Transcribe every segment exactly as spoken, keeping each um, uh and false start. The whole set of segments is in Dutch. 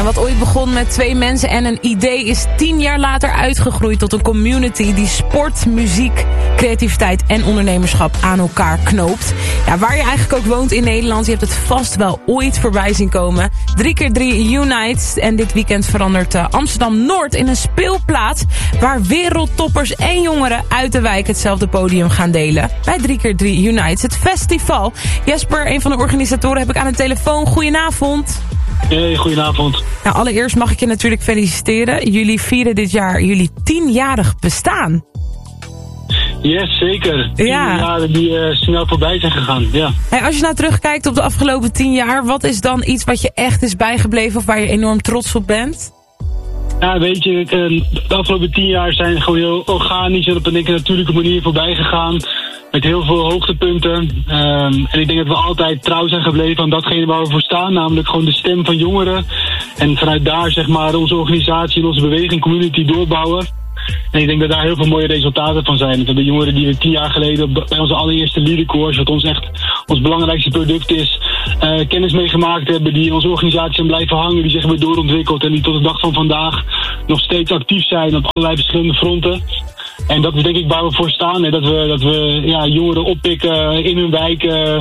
En wat ooit begon met twee mensen en een idee is tien jaar later uitgegroeid tot een community die sport, muziek, creativiteit en ondernemerschap aan elkaar knoopt. Ja, waar je eigenlijk ook woont in Nederland, je hebt het vast wel ooit voorbij zien komen. drie keer drie Unite en dit weekend verandert uh, Amsterdam-Noord in een speelplaats waar wereldtoppers en jongeren uit de wijk hetzelfde podium gaan delen. Bij drie keer drie Unite, het festival. Jesper, een van de organisatoren, heb ik aan de telefoon. Goedenavond. Hey, goedenavond. Nou, allereerst mag ik je natuurlijk feliciteren. Jullie vieren dit jaar jullie tienjarig bestaan. Yes, zeker. Tien Ja. jaren die uh, snel voorbij zijn gegaan, ja. Hey, als je nou terugkijkt op de afgelopen tien jaar, wat is dan iets wat je echt is bijgebleven of waar je enorm trots op bent? Ja, weet je, uh, de afgelopen tien jaar zijn gewoon heel organisch en op een, denk ik, natuurlijke manier voorbij gegaan. Met heel veel hoogtepunten. Um, en ik denk dat we altijd trouw zijn gebleven aan datgene waar we voor staan. Namelijk gewoon de stem van jongeren. En vanuit daar, zeg maar, onze organisatie en onze beweging, community doorbouwen. En ik denk dat daar heel veel mooie resultaten van zijn. Dat de jongeren die we tien jaar geleden bij onze allereerste leadercourse, wat ons echt ons belangrijkste product is, uh, kennis meegemaakt hebben, die in onze organisatie zijn blijven hangen, die zich hebben doorontwikkeld en die tot de dag van vandaag nog steeds actief zijn op allerlei verschillende fronten. En dat is denk ik waar we voor staan. Hè? Dat we, dat we ja, jongeren oppikken in hun wijk, uh,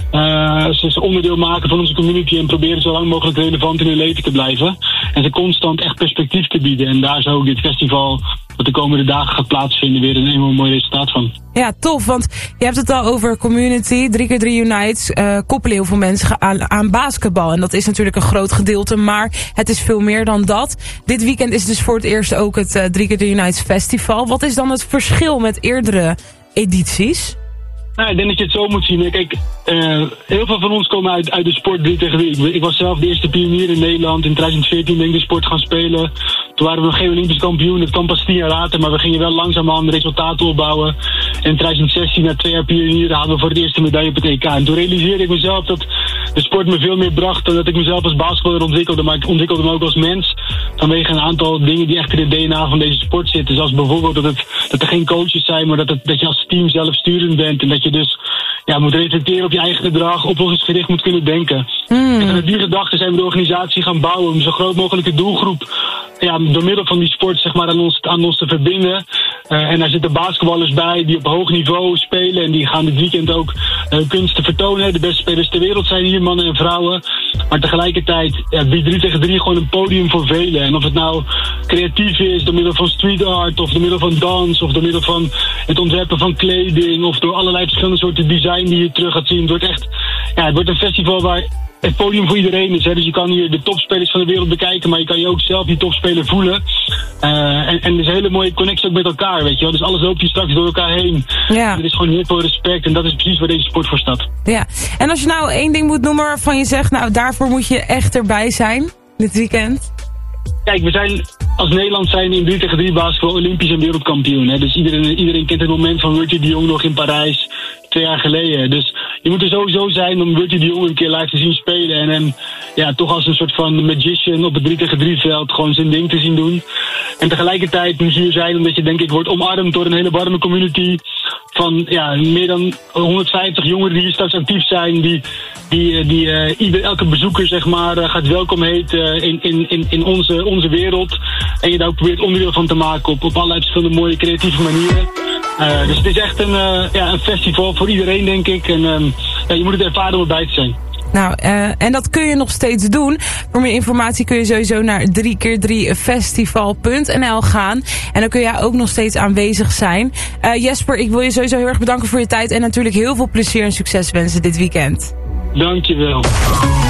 uh, ze onderdeel maken van onze community en proberen zo lang mogelijk relevant in hun leven te blijven. En ze constant echt perspectief te bieden. En daar zou ook dit festival, wat de komende dagen gaat plaatsvinden, weer een enorm mooi resultaat van. Ja, tof, want je hebt het al over community, drie keer drie Unite, uh, koppelen heel veel mensen aan, aan basketbal. En dat is natuurlijk een groot gedeelte, maar het is veel meer dan dat. Dit weekend is dus voor het eerst ook het uh, drie keer drie Unite Festival. Wat is dan het verschil met eerdere edities? Nou, ik denk dat je het zo moet zien. Kijk, uh, heel veel van ons komen uit, uit de sport drie tegen drie. Ik, ik was zelf de eerste pionier in Nederland. In twintig veertien ben ik de sport gaan spelen. Toen waren we nog geen Olympisch kampioen. Dat kwam pas tien jaar later. Maar we gingen wel langzaamaan resultaten opbouwen. En in twintig zestien, na twee jaar pionieren, hadden we voor het eerste medaille op het E K. En toen realiseerde ik mezelf dat de sport me veel meer bracht dan dat ik mezelf als basketballer ontwikkelde. Maar ik ontwikkelde me ook als mens. Vanwege een aantal dingen die echt in het D N A van deze sport zitten. Zoals bijvoorbeeld dat, het, dat er geen coaches zijn, maar dat, het, dat je als team zelfsturend bent. En dat je dus ja, moet reflecteren op je eigen gedrag, oplossingsgericht moet kunnen denken. Mm. En met die gedachten zijn we de organisatie gaan bouwen om zo groot mogelijke doelgroep ja, door middel van die sport zeg maar, aan, ons, aan ons te verbinden. Uh, en daar zitten basketballers bij die op hoog niveau spelen en die gaan dit weekend ook uh, kunsten vertonen. De beste spelers ter wereld zijn hier, mannen en vrouwen. Maar tegelijkertijd ja, biedt drie tegen drie gewoon een podium voor velen. En of het nou creatief is door middel van street art of door middel van dans of door middel van het ontwerpen van kleding of door allerlei verschillende soorten design die je terug gaat zien. Het wordt echt ja, het wordt een festival waar het podium voor iedereen is. Hè? Dus je kan hier de topspelers van de wereld bekijken, maar je kan je ook zelf die topspeler voelen. Uh, en, en er is een hele mooie connectie ook met elkaar, weet je wel. Dus alles loopt hier straks door elkaar heen. Ja. Er is gewoon heel veel respect en dat is precies waar deze sport voor staat. Ja, en als je nou één ding moet noemen waarvan je zegt, nou daarvoor moet je echt erbij zijn, dit weekend. Kijk, we zijn als Nederland zijn in drie tegen drie basketbal Olympisch en wereldkampioen. Hè? Dus iedereen, iedereen kent het moment van Rudy de Jong nog in Parijs, twee jaar geleden. Dus je moet er sowieso zijn om Rudy de Jong een keer live te zien spelen. En hem ja, toch als een soort van magician op het drie tegen drie veld gewoon zijn ding te zien doen. En tegelijkertijd moet je hier zijn omdat je denk ik wordt omarmd door een hele warme community van ja, meer dan honderdvijftig jongeren die hier straks actief zijn. Die, die, die uh, ieder, elke bezoeker zeg maar, uh, gaat welkom heten in, in, in, in onze, onze wereld. En je daar ook probeert onderdeel van te maken op, op allerlei verschillende mooie creatieve manieren. Uh, dus het is echt een, uh, ja, een festival voor iedereen, denk ik. En um, ja, je moet het ervaren om erbij te zijn. Nou, uh, en dat kun je nog steeds doen. Voor meer informatie kun je sowieso naar drie keer drie festival punt n l gaan. En dan kun jij ook nog steeds aanwezig zijn. Uh, Jesper, ik wil je sowieso heel erg bedanken voor je tijd. En natuurlijk heel veel plezier en succes wensen dit weekend. Dankjewel.